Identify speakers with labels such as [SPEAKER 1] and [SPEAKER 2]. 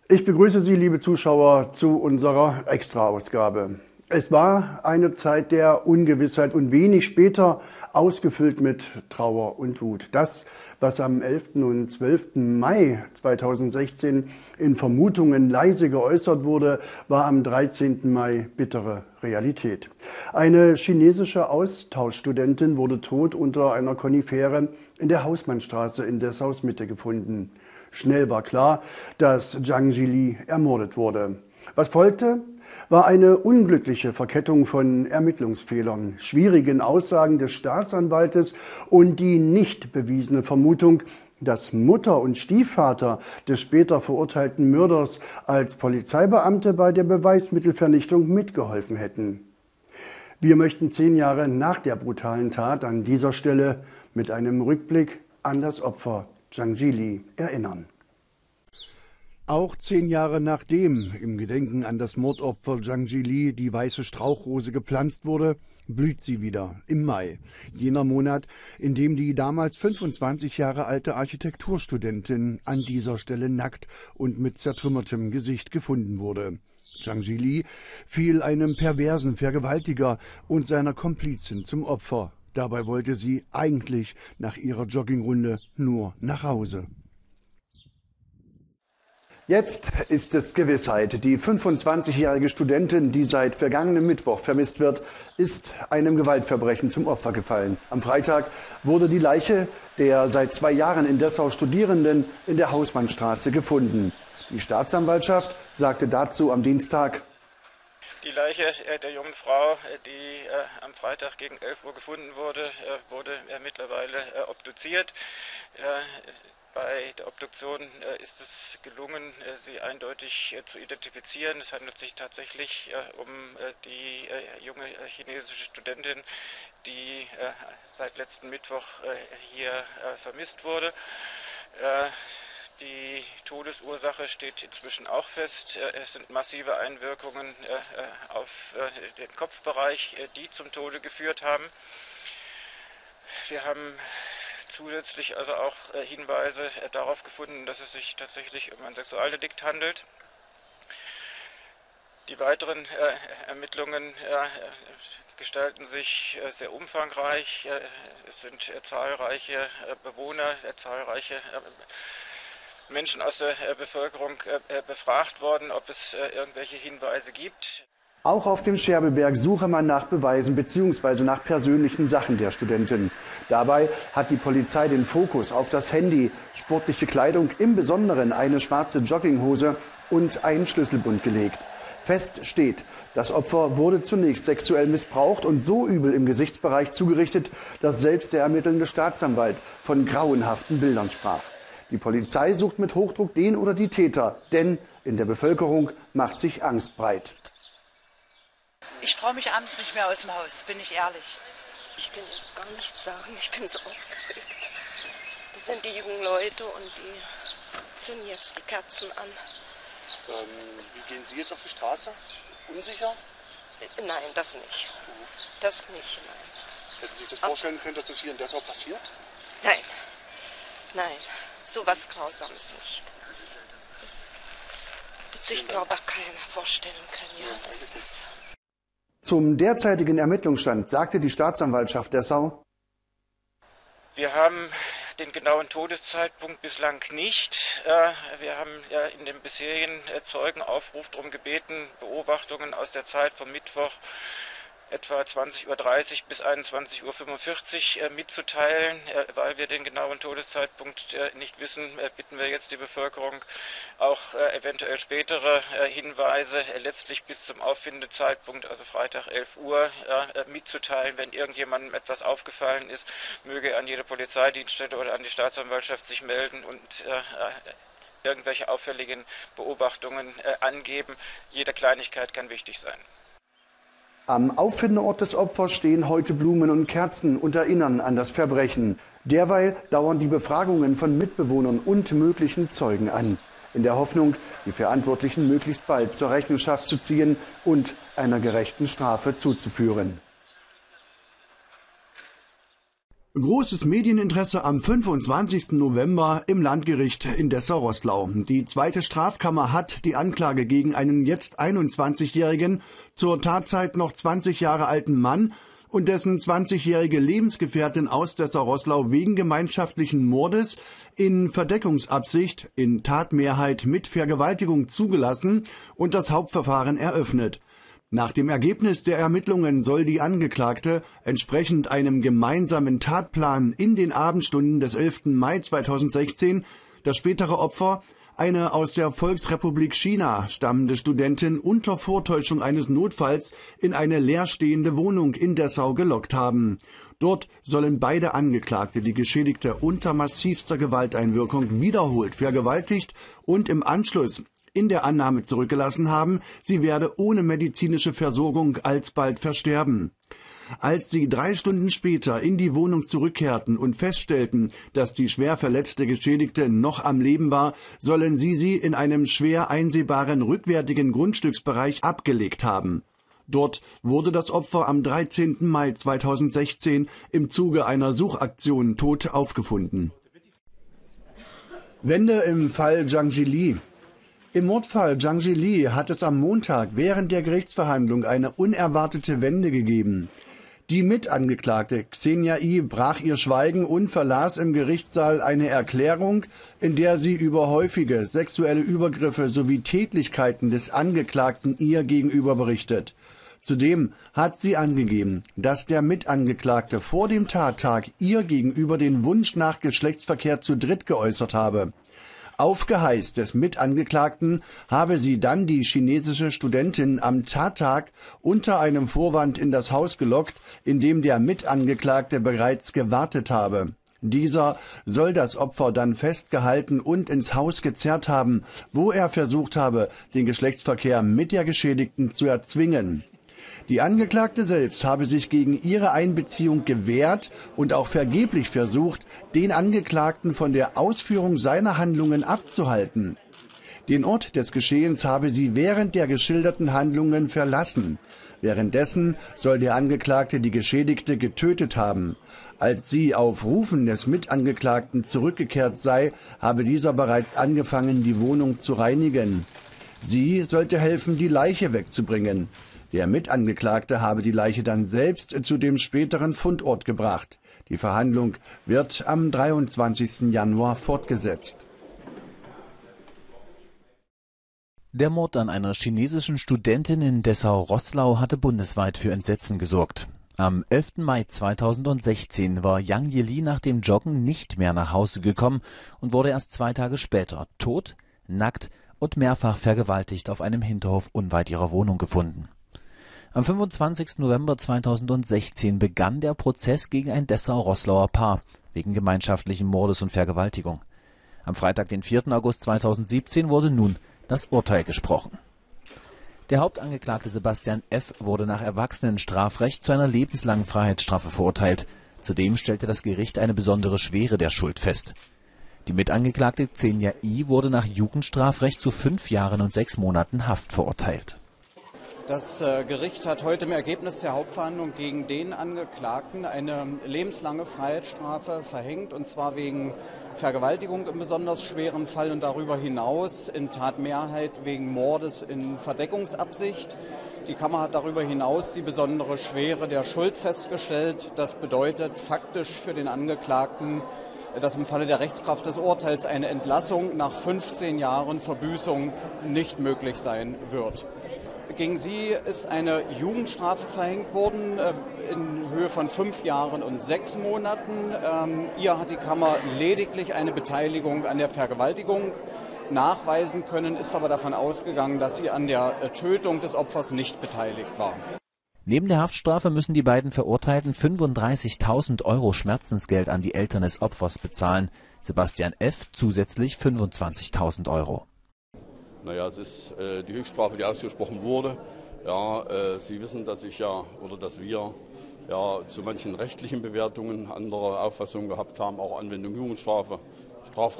[SPEAKER 1] Ich begrüße Sie, liebe Zuschauer, zu unserer Extra-Ausgabe. Es war eine Zeit der Ungewissheit und wenig später ausgefüllt mit Trauer und Wut. Das, was am 11. und 12. Mai 2016 in Vermutungen leise geäußert wurde, war am 13. Mai bittere Realität. Eine chinesische Austauschstudentin wurde tot unter einer Konifere in der Hausmannstraße in Dessaus Mitte gefunden. Schnell war klar, dass Zhang Jili ermordet wurde. Was folgte, war eine unglückliche Verkettung von Ermittlungsfehlern, schwierigen Aussagen des Staatsanwaltes und die nicht bewiesene Vermutung, dass Mutter und Stiefvater des später verurteilten Mörders als Polizeibeamte bei der Beweismittelvernichtung mitgeholfen hätten. Wir möchten 10 Jahre nach der brutalen Tat an dieser Stelle mit einem Rückblick an das Opfer Zhang Jili erinnern. Auch 10 Jahre nachdem im Gedenken an das Mordopfer Zhang Jili die weiße Strauchrose gepflanzt wurde, blüht sie wieder im Mai, jener Monat, in dem die damals 25 Jahre alte Architekturstudentin an dieser Stelle nackt und mit zertrümmertem Gesicht gefunden wurde. Zhang Jili fiel einem perversen Vergewaltiger und seiner Komplizin zum Opfer. Dabei wollte sie eigentlich nach ihrer Joggingrunde nur nach Hause. Jetzt ist es Gewissheit. Die 25-jährige Studentin, die seit vergangenem Mittwoch vermisst wird, ist einem Gewaltverbrechen zum Opfer gefallen. Am Freitag wurde die Leiche der seit 2 Jahren in Dessau Studierenden in der Hausmannstraße gefunden. Die Staatsanwaltschaft sagte dazu am Dienstag:
[SPEAKER 2] Die Leiche der jungen Frau, die am Freitag gegen 11 Uhr gefunden wurde, wurde mittlerweile obduziert. Bei der Obduktion ist es gelungen, sie eindeutig zu identifizieren. Es handelt sich tatsächlich um die junge chinesische Studentin, die seit letzten Mittwoch hier vermisst wurde. Die Todesursache steht inzwischen auch fest. Es sind massive Einwirkungen auf den Kopfbereich, die zum Tode geführt haben. Wir haben zusätzlich also auch Hinweise darauf gefunden, dass es sich tatsächlich um ein Sexualdelikt handelt. Die weiteren Ermittlungen gestalten sich sehr umfangreich. Es sind zahlreiche Bewohner, zahlreiche Menschen aus der Bevölkerung befragt worden, ob es irgendwelche Hinweise gibt.
[SPEAKER 1] Auch auf dem Scherbeberg suche man nach Beweisen bzw. nach persönlichen Sachen der Studentin. Dabei hat die Polizei den Fokus auf das Handy, sportliche Kleidung, im Besonderen eine schwarze Jogginghose und einen Schlüsselbund gelegt. Fest steht, das Opfer wurde zunächst sexuell missbraucht und so übel im Gesichtsbereich zugerichtet, dass selbst der ermittelnde Staatsanwalt von grauenhaften Bildern sprach. Die Polizei sucht mit Hochdruck den oder die Täter, denn in der Bevölkerung macht sich Angst breit.
[SPEAKER 3] Ich traue mich abends nicht mehr aus dem Haus, bin ich ehrlich.
[SPEAKER 4] Ich kann jetzt gar nichts sagen, ich bin so aufgeregt. Das sind die jungen Leute und die zünden jetzt die Kerzen an.
[SPEAKER 1] Wie gehen Sie jetzt auf die Straße? Unsicher?
[SPEAKER 4] Nein, das nicht. Das nicht, nein.
[SPEAKER 1] Hätten Sie sich das vorstellen können, dass das hier in Dessau passiert?
[SPEAKER 4] Nein, nein, sowas Grausames nicht. Das wird sich, glaube ich, keiner vorstellen können, ja, dass das...
[SPEAKER 1] Zum derzeitigen Ermittlungsstand sagte die Staatsanwaltschaft Dessau:
[SPEAKER 2] Wir haben den genauen Todeszeitpunkt bislang nicht. Wir haben ja in dem bisherigen Zeugenaufruf darum gebeten, Beobachtungen aus der Zeit vom Mittwoch etwa 20:30 Uhr bis 21:45 Uhr mitzuteilen. Weil wir den genauen Todeszeitpunkt nicht wissen, bitten wir jetzt die Bevölkerung auch eventuell spätere Hinweise letztlich bis zum Auffindezeitpunkt, also Freitag 11 Uhr, mitzuteilen. Wenn irgendjemandem etwas aufgefallen ist, möge er an jede Polizeidienststelle oder an die Staatsanwaltschaft sich melden und irgendwelche auffälligen Beobachtungen angeben. Jede Kleinigkeit kann wichtig sein.
[SPEAKER 1] Am Auffindeort des Opfers stehen heute Blumen und Kerzen und erinnern an das Verbrechen. Derweil dauern die Befragungen von Mitbewohnern und möglichen Zeugen an, in der Hoffnung, die Verantwortlichen möglichst bald zur Rechenschaft zu ziehen und einer gerechten Strafe zuzuführen. Großes Medieninteresse am 25. November im Landgericht in Dessau-Roßlau. Die zweite Strafkammer hat die Anklage gegen einen jetzt 21-jährigen, zur Tatzeit noch 20 Jahre alten Mann und dessen 20-jährige Lebensgefährtin aus Dessau-Roßlau wegen gemeinschaftlichen Mordes in Verdeckungsabsicht in Tatmehrheit mit Vergewaltigung zugelassen und das Hauptverfahren eröffnet. Nach dem Ergebnis der Ermittlungen soll die Angeklagte entsprechend einem gemeinsamen Tatplan in den Abendstunden des 11. Mai 2016 das spätere Opfer, eine aus der Volksrepublik China stammende Studentin, unter Vortäuschung eines Notfalls in eine leerstehende Wohnung in Dessau gelockt haben. Dort sollen beide Angeklagte die Geschädigte unter massivster Gewalteinwirkung wiederholt vergewaltigt und im Anschluss in der Annahme zurückgelassen haben, sie werde ohne medizinische Versorgung alsbald versterben. Als sie 3 Stunden später in die Wohnung zurückkehrten und feststellten, dass die schwer verletzte Geschädigte noch am Leben war, sollen sie in einem schwer einsehbaren rückwärtigen Grundstücksbereich abgelegt haben. Dort wurde das Opfer am 13. Mai 2016 im Zuge einer Suchaktion tot aufgefunden. Wende im Fall Zhang Jili. Im Mordfall Zhang Jili hat es am Montag während der Gerichtsverhandlung eine unerwartete Wende gegeben. Die Mitangeklagte Xenia I. brach ihr Schweigen und verlas im Gerichtssaal eine Erklärung, in der sie über häufige sexuelle Übergriffe sowie Tätlichkeiten des Angeklagten ihr gegenüber berichtet. Zudem hat sie angegeben, dass der Mitangeklagte vor dem Tattag ihr gegenüber den Wunsch nach Geschlechtsverkehr zu dritt geäußert habe. Auf Geheiß des Mitangeklagten habe sie dann die chinesische Studentin am Tattag unter einem Vorwand in das Haus gelockt, in dem der Mitangeklagte bereits gewartet habe. Dieser soll das Opfer dann festgehalten und ins Haus gezerrt haben, wo er versucht habe, den Geschlechtsverkehr mit der Geschädigten zu erzwingen. Die Angeklagte selbst habe sich gegen ihre Einbeziehung gewehrt und auch vergeblich versucht, den Angeklagten von der Ausführung seiner Handlungen abzuhalten. Den Ort des Geschehens habe sie während der geschilderten Handlungen verlassen. Währenddessen soll der Angeklagte die Geschädigte getötet haben. Als sie auf Rufen des Mitangeklagten zurückgekehrt sei, habe dieser bereits angefangen, die Wohnung zu reinigen. Sie sollte helfen, die Leiche wegzubringen. Der Mitangeklagte habe die Leiche dann selbst zu dem späteren Fundort gebracht. Die Verhandlung wird am 23. Januar fortgesetzt.
[SPEAKER 5] Der Mord an einer chinesischen Studentin in Dessau-Roßlau hatte bundesweit für Entsetzen gesorgt. Am 11. Mai 2016 war Zhang Jili nach dem Joggen nicht mehr nach Hause gekommen und wurde erst 2 Tage später tot, nackt und mehrfach vergewaltigt auf einem Hinterhof unweit ihrer Wohnung gefunden. Am 25. November 2016 begann der Prozess gegen ein Dessau-Roßlauer Paar wegen gemeinschaftlichen Mordes und Vergewaltigung. Am Freitag, den 4. August 2017, wurde nun das Urteil gesprochen. Der Hauptangeklagte Sebastian F. wurde nach Erwachsenenstrafrecht zu einer lebenslangen Freiheitsstrafe verurteilt. Zudem stellte das Gericht eine besondere Schwere der Schuld fest. Die Mitangeklagte Xenia I. wurde nach Jugendstrafrecht zu 5 Jahren und 6 Monaten Haft verurteilt.
[SPEAKER 6] Das Gericht hat heute im Ergebnis der Hauptverhandlung gegen den Angeklagten eine lebenslange Freiheitsstrafe verhängt, und zwar wegen Vergewaltigung im besonders schweren Fall und darüber hinaus in Tatmehrheit wegen Mordes in Verdeckungsabsicht. Die Kammer hat darüber hinaus die besondere Schwere der Schuld festgestellt. Das bedeutet faktisch für den Angeklagten, dass im Falle der Rechtskraft des Urteils eine Entlassung nach 15 Jahren Verbüßung nicht möglich sein wird. Gegen sie ist eine Jugendstrafe verhängt worden in Höhe von 5 Jahren und 6 Monaten. Ihr hat die Kammer lediglich eine Beteiligung an der Vergewaltigung nachweisen können, ist aber davon ausgegangen, dass sie an der Tötung des Opfers nicht beteiligt war.
[SPEAKER 5] Neben der Haftstrafe müssen die beiden Verurteilten 35.000 € Schmerzensgeld an die Eltern des Opfers bezahlen. Sebastian F. zusätzlich 25.000 €.
[SPEAKER 7] Naja, es ist die Höchststrafe, die ausgesprochen wurde. Ja, Sie wissen, dass wir zu manchen rechtlichen Bewertungen andere Auffassungen gehabt haben, auch Anwendung Jugendstrafe,